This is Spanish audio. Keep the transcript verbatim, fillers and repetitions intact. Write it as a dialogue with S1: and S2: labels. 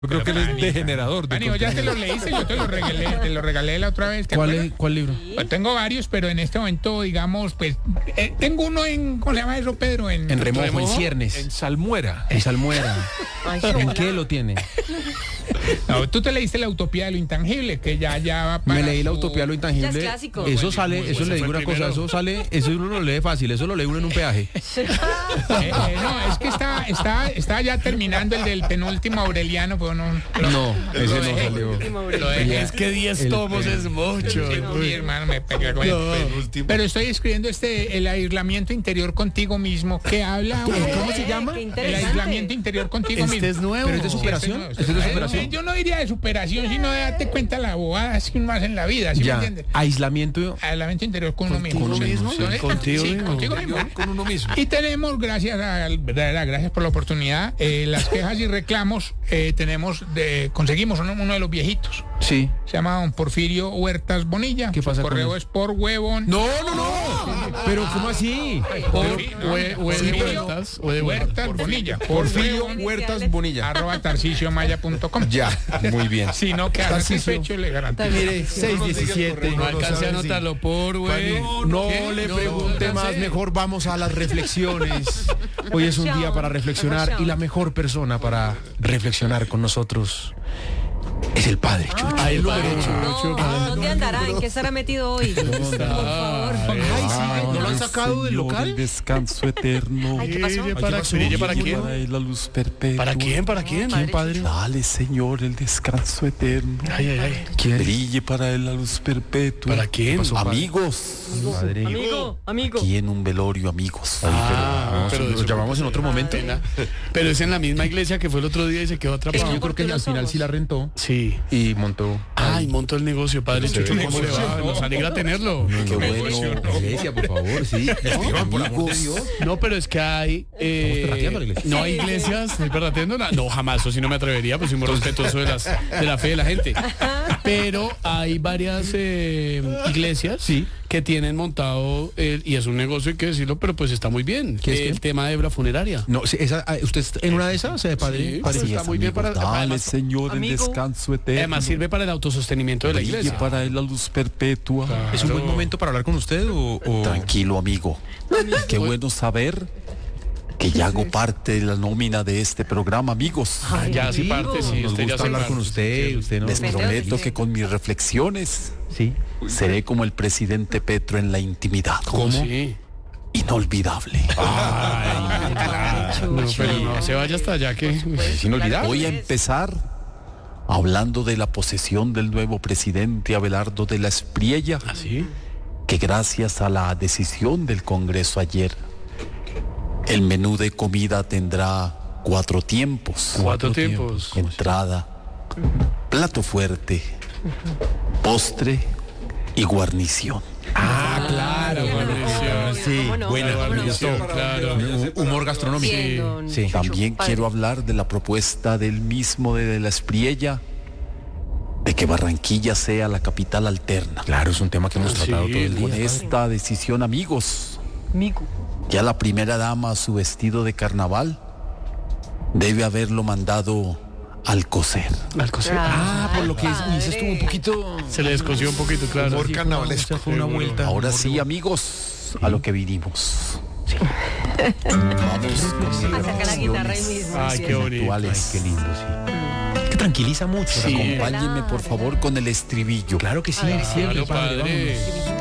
S1: Yo creo que él es degenerador. De
S2: Amigo, ya te lo leíste, yo te lo regalé, te lo regalé la otra vez.
S1: ¿Cuál, es, ¿Cuál libro?
S2: Pues tengo varios, pero en este momento, digamos, pues, eh, tengo uno en, ¿cómo se llama eso, Pedro? En,
S1: en remojo, remojo, en ciernes.
S3: En salmuera.
S1: En salmuera. Ay, ¿en qué lo tiene?
S2: No, tú te leíste La Utopía de lo Intangible, que ya, ya va para
S1: Me leí
S2: su...
S1: La Utopía de lo Intangible.
S4: Ya es clásico.
S1: Eso
S4: Muy
S1: sale,
S4: bien,
S1: eso le digo una cosa, eso sale, eso uno lo lee fácil, eso lo lee uno en un peaje.
S2: eh, eh, no, es que está, está, está ya terminando el del penúltimo Aureliano, pero no...
S1: Lo, no, ese no dejé, salió.
S2: Lo dejé.
S3: Es que diez tomos es mucho.
S2: Sí, mi hermano me pega con no. el Pero estoy escribiendo este, el aislamiento interior contigo mismo, que habla...
S1: ¿Cómo se llama?
S2: El aislamiento interior contigo
S3: este
S2: mismo.
S3: Es nuevo.
S1: ¿Pero es de superación?
S2: Este es
S1: de superación?
S2: Yo no diría de superación, sino de darte cuenta la bobada que uno hace en la vida, ¿sí
S1: ya.
S2: me entiendes?
S1: Aislamiento.
S2: Aislamiento interior con uno mismo.
S3: ¿Con uno mismo?
S2: Sí,
S3: Contigo
S2: sí,
S3: mismo.
S2: contigo mismo.
S3: Con uno mismo.
S2: Y tenemos, gracias a, verdad, gracias por la oportunidad, eh, las quejas y reclamos, eh, tenemos, de, conseguimos uno, uno de los viejitos.
S1: Sí.
S2: Se llama don Porfirio Huertas Bonilla.
S1: ¿Qué pasa?
S2: Su correo es por huevón.
S1: No, no, no. Pero ¿cómo así?
S2: Huertas Huertas Bonilla.
S1: Porfirio Huertas Bonilla.
S2: Arroba tarcisio maya punto com.
S1: Ya, muy bien.
S2: Si no queda satisfecho, le garantizo.
S1: Mire, seis diecisiete.
S3: No alcancé a anotarlo por, güey.
S1: No, no le pregunte no, más, mejor vamos a las reflexiones. Hoy es un día para reflexionar y la mejor persona para reflexionar con nosotros es el padre Chucho.
S3: Ay, el padre
S4: Chucho. No, ¿dónde andará? ¿En qué estará metido hoy? Por favor.
S1: Ay, sí, ¿no lo han sacado del local?
S5: El descanso eterno.
S4: Ay, ¿qué pasó?
S3: ¿Para, ¿Para, ¿Para quién?
S5: Para la luz perpetua.
S3: ¿Para quién? ¿Para quién?
S1: ¿Quién, padre?
S5: Dale, Señor, el descanso eterno.
S3: Ay, ay, ay.
S5: ¿Quién? Brille para él la luz perpetua.
S3: ¿Para quién?
S5: Pasó, amigos.
S1: Padre.
S4: Amigo, amigo.
S5: Aquí en un velorio, amigos.
S3: Ah,
S1: pero, pero lo llamamos en otro momento.
S3: Pero es en la misma iglesia que fue el otro día y se quedó atrapado.
S1: Es que yo creo que al final sí la rentó.
S3: Sí.
S1: Y montó.
S3: Ay, montó el negocio, padre Chucho. ¿Cómo le va? Nos alegra tenerlo.
S5: Qué bueno.
S1: Iglesia, por favor, sí.
S5: No, por amor de Dios.
S3: No, pero es que hay... Eh, no hay iglesias. ¿Estoy perrateando? No, jamás. Eso sí no me atrevería, pues soy muy respetuoso de, las, de la fe de la gente. Pero hay varias eh, iglesias
S1: sí.
S3: que tienen montado, eh, y es un negocio, hay que decirlo, pero pues está muy bien.
S1: ¿Qué es
S3: eh,
S1: qué?
S3: el tema de hebra funeraria.
S1: No, esa, ¿usted está en una de esas, eh, padre?
S3: Sí,
S1: padre
S3: está
S5: es,
S3: muy bien
S5: amigo,
S3: para...
S5: Dale,
S3: además,
S5: Señor,
S4: amigo,
S5: el descanso eterno.
S3: además sirve para el autosostenimiento de la
S5: Brille
S3: iglesia.
S5: para él la luz perpetua.
S3: Claro.
S1: ¿Es un buen momento para hablar con usted o...? o...
S5: Tranquilo, amigo. Qué bueno saber que ya hago parte de la nómina de este programa, amigos.
S3: Ah, ya sí parte, sí.
S1: Nos
S3: Usted ya
S1: gusta
S3: se
S1: hablar
S3: parte.
S1: con usted, usted no...
S5: Les prometo que con mis reflexiones
S1: Sí.
S5: seré como el presidente Petro en la intimidad.
S3: ¿Cómo? Sí.
S5: Inolvidable.
S3: Ay, no, pero no se vaya hasta allá que...
S1: Es inolvidable.
S5: Voy a empezar hablando de la posesión del nuevo presidente Abelardo de la Espriella,
S3: ¿Así?
S5: que gracias a la decisión del Congreso ayer, el menú de comida tendrá cuatro tiempos.
S3: Cuatro tiempos.
S5: Entrada, plato fuerte, postre y guarnición.
S1: Ah, claro.
S3: Guarnición.
S1: Sí,
S4: ¿Cómo no?
S1: buena.
S4: ¿Cómo
S1: Me
S4: no?
S1: gustó.
S3: Claro.
S1: Humor gastronómico.
S4: Bien, don
S1: Sí.
S4: Chucho.
S5: También
S4: Padre.
S5: quiero hablar de la propuesta del mismo de, de la Espriella de que Barranquilla sea la capital alterna.
S1: Claro, es un tema que hemos
S3: Sí,
S1: tratado todo el
S5: Con
S1: día.
S5: esta decisión, amigos,
S4: Amigo.
S5: ya la primera dama, su vestido de carnaval, debe haberlo mandado al coser.
S3: Al coser.
S1: Ah, por lo que es,
S4: Padre.
S1: dices estuvo un poquito...
S3: Se le descosió un poquito, claro.
S1: Humor carnavalesco. Fue una vuelta.
S5: Ahora sí, amigos, a lo que vinimos.
S4: A sacar la guitarra ahí mismo.
S3: Ay,
S4: sí,
S3: qué
S4: es.
S3: bonito.
S5: Actuales.
S1: Qué lindo, sí. Que tranquiliza mucho.
S3: Sí.
S5: Acompáñenme, por favor, con el estribillo.
S1: Claro que sí,
S4: A ver,
S1: siempre,
S3: Claro,
S1: padre,
S3: padre.
S1: vámonos.